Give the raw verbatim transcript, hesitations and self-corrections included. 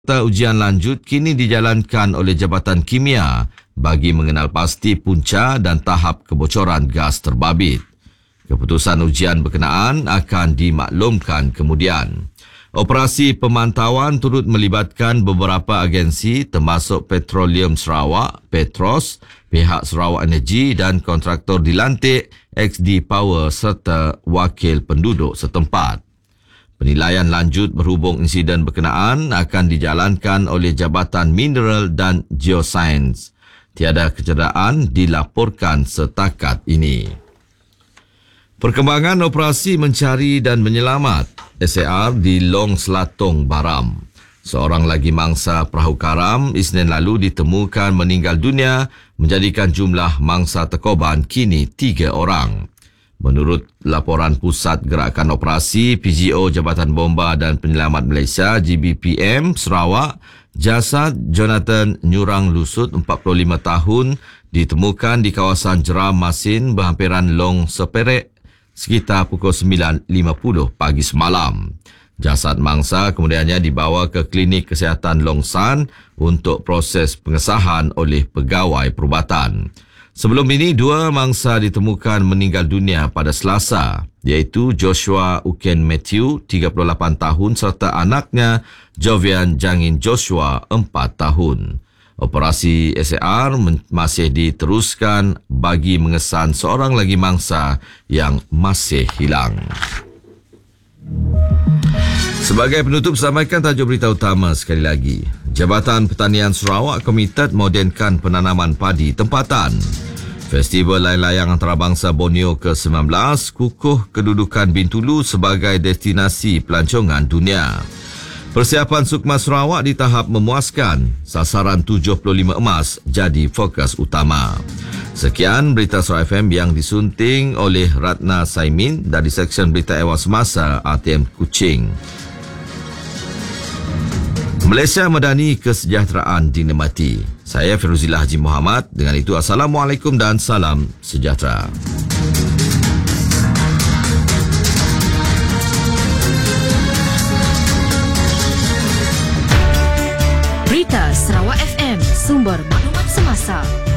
Ujian lanjut kini dijalankan oleh Jabatan Kimia bagi mengenal pasti punca dan tahap kebocoran gas terbabit. Keputusan ujian berkenaan akan dimaklumkan kemudian. Operasi pemantauan turut melibatkan beberapa agensi termasuk Petroleum Sarawak, Petros, pihak Sarawak Energy dan kontraktor dilantik X D Power serta wakil penduduk setempat. Penilaian lanjut berhubung insiden berkenaan akan dijalankan oleh Jabatan Mineral dan Geoscience. Tiada kecederaan dilaporkan setakat ini. Perkembangan operasi mencari dan menyelamat S A R di Long Selatung, Baram. Seorang lagi mangsa perahu karam Isnin lalu ditemukan meninggal dunia, menjadikan jumlah mangsa terkorban kini tiga orang. Menurut laporan Pusat Gerakan Operasi P G O Jabatan Bomba dan Penyelamat Malaysia G B P M Sarawak, jasad Jonathan Nyurang Lusut empat puluh lima tahun ditemukan di kawasan Jeram Masin berhampiran Long Seperek sekitar pukul sembilan lima puluh pagi semalam. Jasad mangsa kemudiannya dibawa ke Klinik Kesihatan Long San untuk proses pengesahan oleh pegawai perubatan. Sebelum ini, dua mangsa ditemukan meninggal dunia pada Selasa, iaitu Joshua Uken Matthew, tiga puluh lapan tahun serta anaknya Jovian Jangin Joshua, empat tahun. Operasi S A R masih diteruskan bagi mengesan seorang lagi mangsa yang masih hilang. Sebagai penutup, sampaikan tajuk berita utama sekali lagi. Jabatan Pertanian Sarawak komited modenkan penanaman padi tempatan. Festival Layang-Layang Antarabangsa Borneo ke sembilan belas kukuh kedudukan Bintulu sebagai destinasi pelancongan dunia. Persiapan Sukma Sarawak di tahap memuaskan. Sasaran tujuh puluh lima emas jadi fokus utama. Sekian berita Sarawak F M yang disunting oleh Ratna Saimin dari Seksyen Berita Ewan Semasa R T M Kuching. Malaysia Madani, kesejahteraan dinikmati. Saya Firuzillah Haji Muhammad. Dengan itu, Assalamualaikum dan salam sejahtera. Berita Sarawak F M, sumber maklumat semasa.